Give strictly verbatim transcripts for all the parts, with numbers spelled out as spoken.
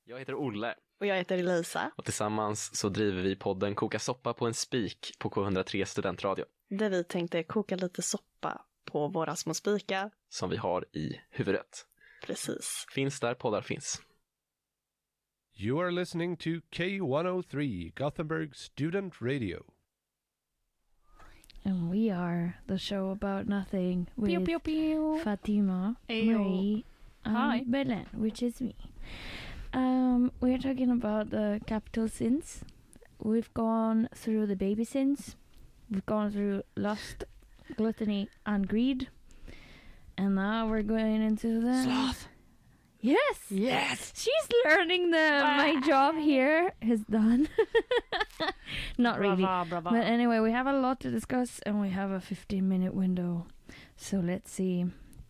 Jag heter Olle. Och jag heter Elisa. Och tillsammans så driver vi podden Koka soppa på en spik på K hundra tre Studentradio. Där vi tänkte koka lite soppa på våra små spikar. Som vi har i huvudet. Precis. Finns där poddar finns. You are listening to K one oh three, Gothenburg Student Radio. And we are the show about nothing with pew, pew, pew. Fatima, Ayo. Marie, and Hi. Belen, which is me. Um, we're talking about the capital sins. We've gone through the baby sins. We've gone through lust, gluttony, and greed. And now we're going into the... Sloth. Yes! Yes! She's learning the my job here is done. Not really. Brava, brava. But anyway, we have a lot to discuss and we have a fifteen minute window. So let's see.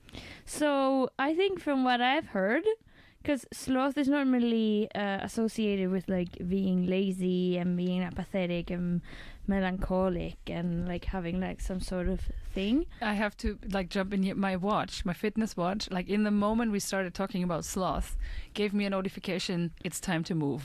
So I think from what I've heard, because sloth is normally uh, associated with like being lazy and being apathetic and melancholic and like having like some sort of thing. I have to like jump in here. My watch, my fitness watch, like in the moment we started talking about sloth, gave me a notification. It's time to move.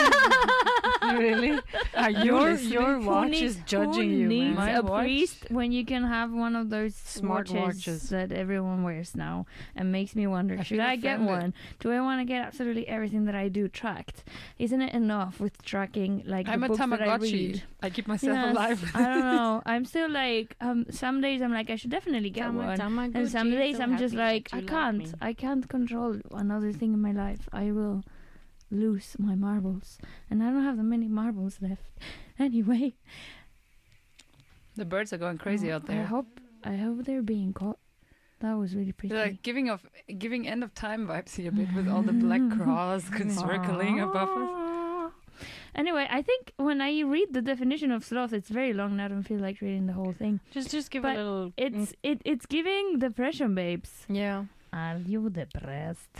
Really? Are you Your, listening? your watch Who needs- is judging who you, needs man. My a watch? priest when you can have one of those Smart watches, watches. that everyone wears now, and makes me wonder, I should feel I get offended. one? Do I want to get absolutely everything that I do tracked? Isn't it enough with tracking like I'm the a books that I Tamagotchi. read? I, keep myself Yes, alive. I don't know. I'm still like um some days I'm like I should definitely get one. And some days I'm just like I can't. I can't control another thing in my life. I will lose my marbles. And I don't have that many marbles left. Anyway. The birds are going crazy Oh, out there. I hope I hope they're being caught. That was really pretty. They're like giving off, giving end of time vibes here a bit with all the black crows circling above us. Anyway, I think when I read the definition of sloth, it's very long and I don't feel like reading the whole thing. Just just give But a little... It's it it's giving depression, babes. Yeah. Are you depressed?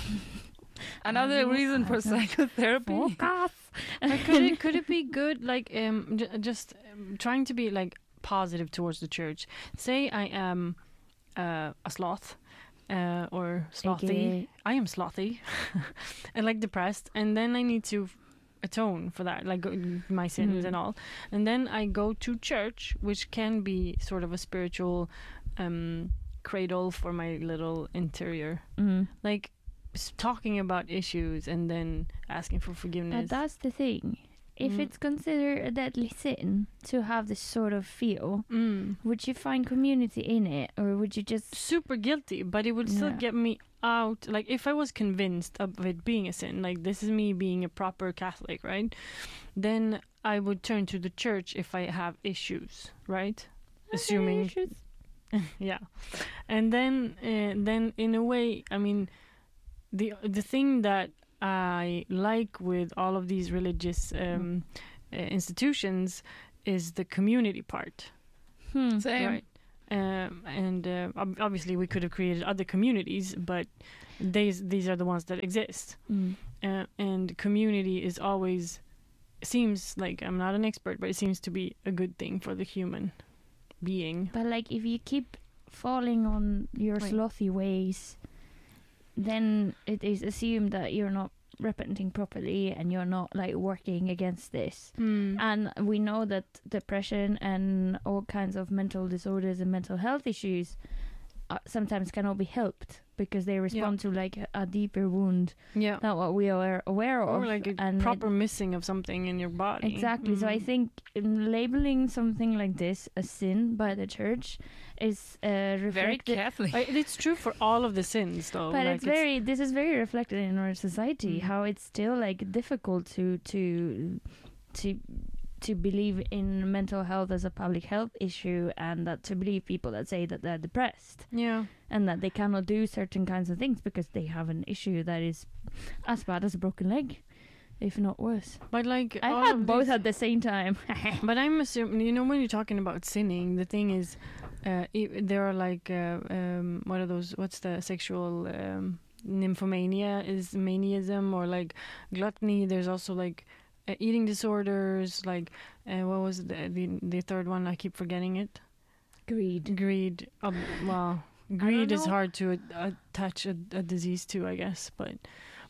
Another reason for psychotherapy. Focus. But could it could it be good, like um j- just um, trying to be like positive towards the church? Say I am uh, a sloth uh, or slothy. A K A I am slothy and like depressed, and then I need to atone for that, like go- my sins Mhm. and all. And then I go to church, which can be sort of a spiritual um, cradle for my little interior, Mm. like s- talking about issues and then asking for forgiveness. But that's the thing. If Mm. it's considered a deadly sin to have this sort of feel, Mm. would you find community in it, or would you just? Super guilty, but it would still Yeah. get me out. Like if I was convinced of it being a sin, like this is me being a proper Catholic, right? Then I would turn to the church if I have issues, right? Assuming, yeah. And then, uh, then in a way, I mean, the the thing that I like with all of these religious um, uh, institutions is the community part. Hmm. Same. Right. Um, and uh, ob- obviously we could have created other communities, but these these are the ones that exist. Mm. Uh, and community is always, seems like, I'm not an expert, but it seems to be a good thing for the human being. But like, if you keep falling on your Right. slothy ways, then it is assumed that you're not repenting properly and you're not like working against this. Mm. And we know that depression and all kinds of mental disorders and mental health issues uh, sometimes cannot be helped because they respond to like a, a deeper wound Yeah. than what we are aware of. Or like a and proper it- missing of something in your body. Exactly. So I Mm. think um, labeling something like this a sin by the church is uh, Very reflected. Catholic. I- It's true for all of the sins, though. But like it's very. This is very reflected in our society. Mm. How it's still like difficult to to to to believe in mental health as a public health issue, and that to believe people that say that they're depressed Yeah. and that they cannot do certain kinds of things because they have an issue that is as bad as a broken leg, if not worse. But like I all had of both these- at the same time. But I'm assuming, you know, when you're talking about sinning, the thing is, uh, i- there are like, uh, um, what are those? What's the sexual um, nymphomania? Is maniasm or like gluttony? There's also like uh, eating disorders. Like, uh, what was the, the the third one? I keep forgetting it. Greed. Greed. Um, well, greed is know. hard to uh, attach a, a disease to, I guess. But,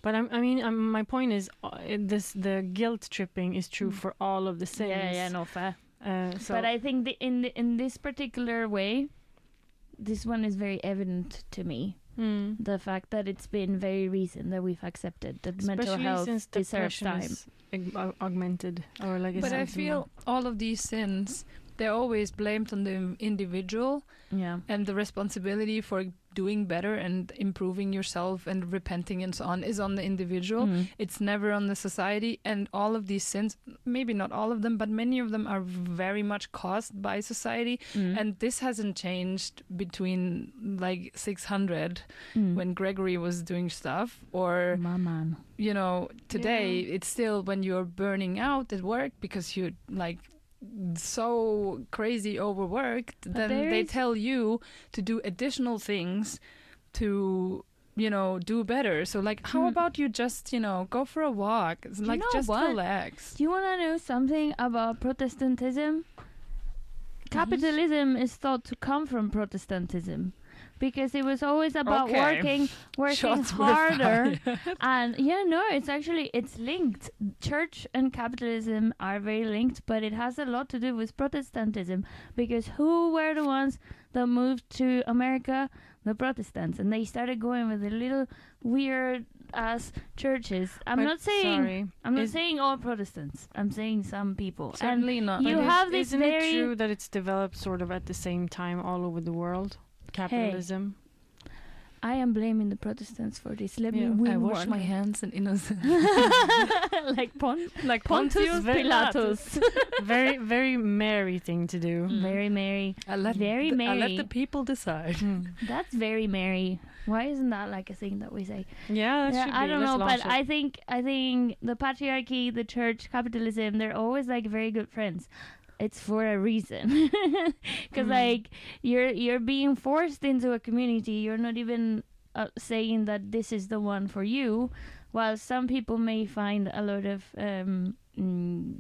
But I'm, I mean, um, my point is, uh, this the guilt tripping is true Mm. for all of the sins. Yeah, yeah, no fair. Uh, so But I think the, in the, in this particular way, this one is very evident to me. Mm. The fact that it's been very recent that we've accepted that mental Especially health since deserves depression time. is ag- au- augmented, or like. But I it's feel all of these sins, they're always blamed on the individual, Yeah. and the responsibility for doing better and improving yourself and repenting and so on is on the individual. Mm. It's never on the society. And all of these sins, maybe not all of them, but many of them are very much caused by society. Mm. And this hasn't changed between like six hundred Mm. when Gregory was doing stuff, or My man. you know, today it's still when you're burning out at work because you're like so crazy overworked, then there they is- tell you to do additional things to, you know, do better. So like, how Hmm. about you just, you know, go for a walk? It's You like, know just what? relax. Do you want to know something about Protestantism? Capitalism is thought to come from Protestantism because it was always about Okay. working working Shots were harder. fired. And yeah, no, it's actually it's linked. Church and capitalism are very linked, but it has a lot to do with Protestantism because who were the ones that moved to America? The Protestants, and they started going with the little weird ass churches. I'm But not saying Sorry. I'm not Is- saying all Protestants. I'm saying some people. And Certainly not. you But is- have this isn't very- it true that it's developed sort of at the same time all over the world? Capitalism. I am blaming the Protestants for this. Let Yeah. me win I wash one. my hands in innocence. like Pon- like Pontius Pilatus. very, very Mary thing to do. Mm. Very Mary. I let Very the, I let Mary. the people decide. Mm. That's very Mary. Why isn't that like a thing that we say? Yeah, that Yeah, should I be. don't Let's know, launch but it. I think I think the patriarchy, the church, capitalism, they're always like very good friends. It's for a reason, because Mm. like you're you're being forced into a community. You're not even uh, saying that this is the one for you. While some people may find a lot of um, mm,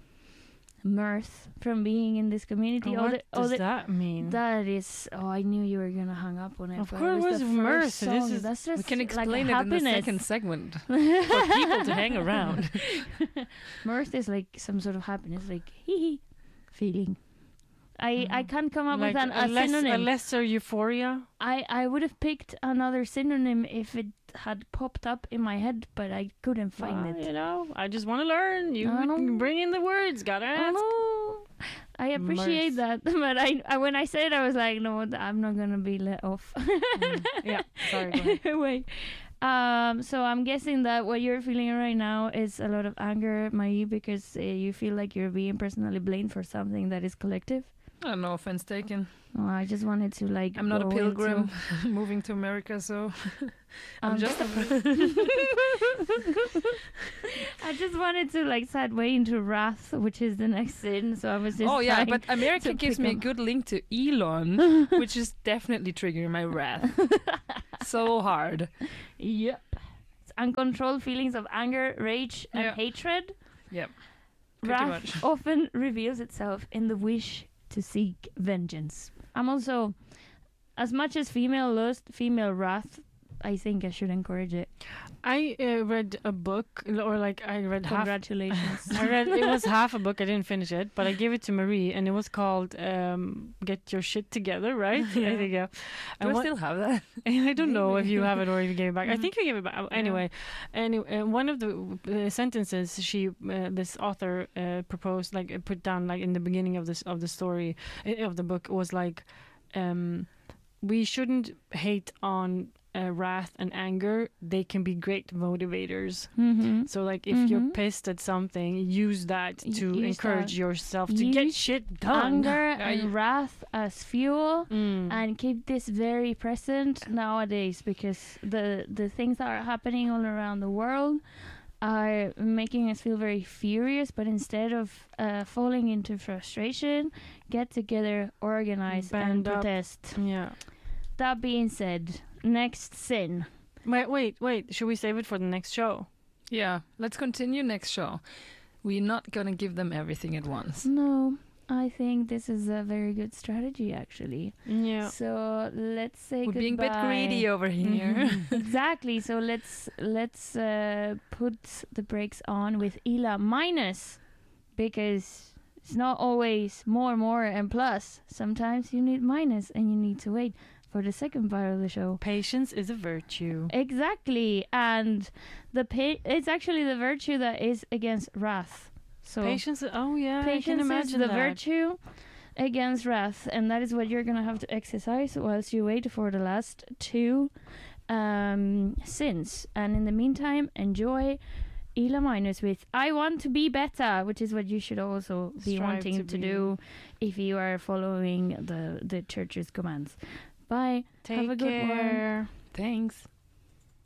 mirth from being in this community. what all the, all does the, that mean? that is, oh, I knew you were gonna hang up on it. Of but course, it was what's the mirth? first This song. is- That's just We can like explain it in the happiness. second segment for people to hang around. Mirth is like some sort of happiness, like hee hee feeling. I I Mhm. can't come up like with an, a, a less, synonym. a lesser euphoria. I I would have picked another synonym if it had popped up in my head, but I couldn't find Well, it. You know, I just want to learn. You I know. bring in the words. Gotta I ask. know. I appreciate Mirth. that, but I, I when I said it, I was like, no, I'm not gonna be let off. Mm. Yeah, sorry. Go ahead. Anyway, um, so I'm guessing that what you're feeling right now is a lot of anger, Mai, because uh, you feel like you're being personally blamed for something that is collective. Oh, no offense taken. Oh, I just wanted to like. I'm not a go pilgrim into- moving to America, so I'm Um, just a. I just wanted to like segue into wrath, which is the next sin. So I was just. Oh yeah, trying but America to gives pick me a up- good link to Elon, which is definitely triggering my wrath so hard. Yep. It's uncontrolled feelings of anger, rage, and Yeah. hatred. Yep. Pretty Wrath much. often reveals itself in the wish to seek vengeance. I'm also, as much as female lust, female wrath, I think I should encourage it. I uh, read a book, or like I read half. Congratulations. I read it was half a book. I didn't finish it, but I gave it to Marie, and it was called um, "Get Your Shit Together." Right? Yeah. I think yeah. Do And I what- still have that? I don't know if you Maybe. have it or if you gave it back. I Mhm. think you gave it back. Uh, Anyway, anyway, uh, one of the uh, sentences she, uh, this author, uh, proposed, like uh, put down, like in the beginning of this of the story uh, of the book, was like, um, we shouldn't hate on uh, wrath and anger. They can be great motivators. Mm-hmm. So, like, if you're Mhm. pissed at something, use that Y- to use encourage that. yourself to get Use shit done. Anger Yeah, and you- wrath as fuel. Mm. And keep this very present nowadays, because the the things that are happening all around the world are making us feel very furious. But instead of uh, falling into frustration, get together, organize, and Band up. protest. Yeah. That being said, next sin. Wait, wait, wait. Should we save it for the next show? Yeah. Let's continue next show. We're not gonna give them everything at once. No, I think this is a very good strategy, actually. Yeah. So let's say We're goodbye. being a bit greedy over here. Exactly. So let's let's uh, put the brakes on with Ila minus, because it's not always more, more, and plus. Sometimes you need minus, and you need to wait for the second part of the show. Patience is a virtue. Exactly, and the pa- it's actually the virtue that is against wrath. So Patience. Oh yeah, I can patience is imagine the that. virtue against wrath, and that is what you're gonna have to exercise whilst you wait for the last two um, sins. And in the meantime, enjoy Ila minus with "I want to be better," which is what you should also be Strive wanting to to, be. do if you are following the the church's commands. Bye. Take Have a good one. care. Thanks.